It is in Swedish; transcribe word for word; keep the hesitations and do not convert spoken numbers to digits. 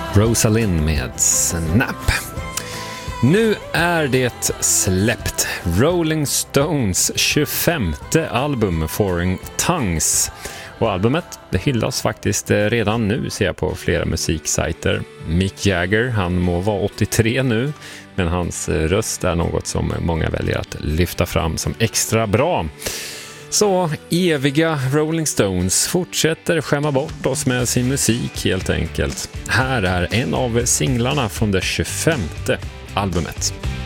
Rosalind med Snap. Nu är det släppt. Rolling Stones tjugofemte album Foreign Tongues. Och albumet det hyllas faktiskt redan nu, ser jag på flera musiksajter. Mick Jagger, han må vara åttiotre nu, men hans röst är något som många väljer att lyfta fram som extra bra. Så eviga Rolling Stones fortsätter skämma bort oss med sin musik helt enkelt. Här är en av singlarna från det tjugofemte albumet.